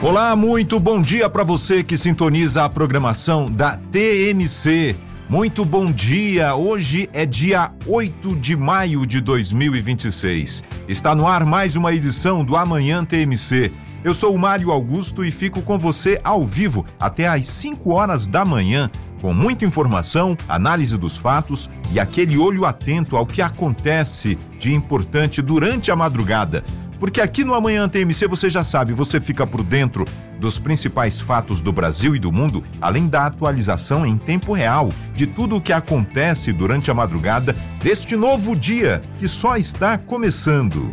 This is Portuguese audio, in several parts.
Olá, muito bom dia para você que sintoniza a programação da TMC. Muito bom dia, hoje é dia 8 de maio de 2026. Está no ar mais uma edição do Amanhã TMC. Eu sou o Mário Augusto e fico com você ao vivo até às 5 horas da manhã, com muita informação, análise dos fatos e aquele olho atento ao que acontece de importante durante a madrugada. Porque aqui no Amanhã TMC você já sabe, você fica por dentro dos principais fatos do Brasil e do mundo, além da atualização em tempo real de tudo o que acontece durante a madrugada deste novo dia que só está começando.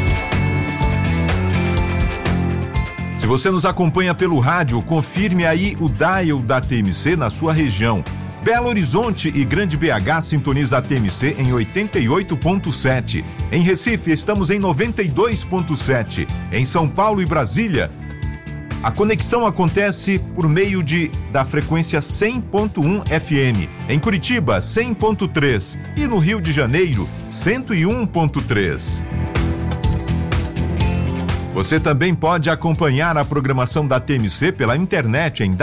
Se você nos acompanha pelo rádio, confirme aí o dial da TMC na sua região. Belo Horizonte e Grande BH sintoniza a TMC em 88.7. Em Recife estamos em 92.7. Em São Paulo e Brasília, a conexão acontece por meio da frequência 100.1 FM. Em Curitiba, 100.3. E no Rio de Janeiro, 101.3. Você também pode acompanhar a programação da TMC pela internet em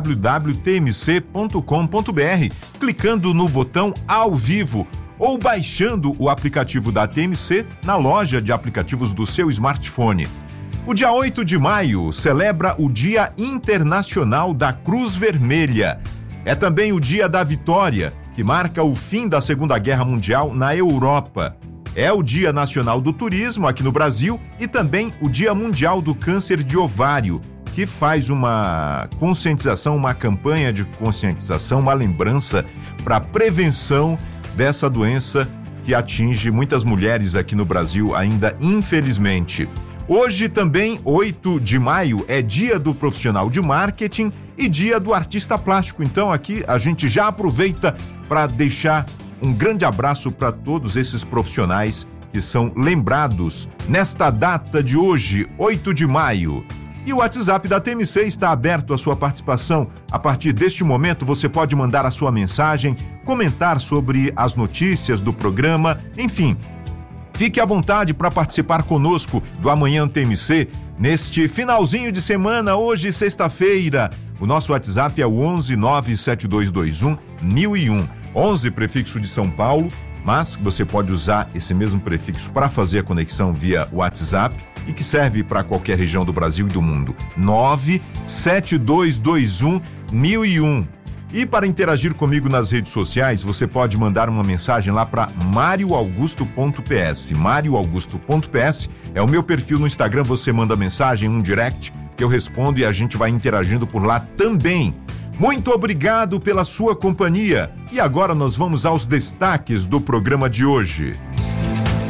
www.tmc.com.br, clicando no botão ao vivo ou baixando o aplicativo da TMC na loja de aplicativos do seu smartphone. O dia 8 de maio celebra o Dia Internacional da Cruz Vermelha. É também o Dia da Vitória, que marca o fim da Segunda Guerra Mundial na Europa. É o Dia Nacional do Turismo aqui no Brasil e também o Dia Mundial do Câncer de Ovário, que faz uma conscientização, uma campanha de conscientização, uma lembrança para a prevenção dessa doença que atinge muitas mulheres aqui no Brasil ainda, infelizmente. Hoje também, 8 de maio, é Dia do Profissional de Marketing e Dia do Artista Plástico. Então aqui a gente já aproveita para deixar um grande abraço para todos esses profissionais que são lembrados nesta data de hoje, 8 de maio. E o WhatsApp da TMC está aberto à sua participação. A partir deste momento, você pode mandar a sua mensagem, comentar sobre as notícias do programa, enfim. Fique à vontade para participar conosco do Amanhã TMC neste finalzinho de semana, hoje, sexta-feira. O nosso WhatsApp é o 11 97221 1001. 11 prefixo de São Paulo, mas você pode usar esse mesmo prefixo para fazer a conexão via WhatsApp e que serve para qualquer região do Brasil e do mundo. 97221 1001. E para interagir comigo nas redes sociais, você pode mandar uma mensagem lá para marioaugusto.ps. marioaugusto.ps é o meu perfil no Instagram, você manda mensagem, um direct, que eu respondo e a gente vai interagindo por lá também. Muito obrigado pela sua companhia. E agora nós vamos aos destaques do programa de hoje.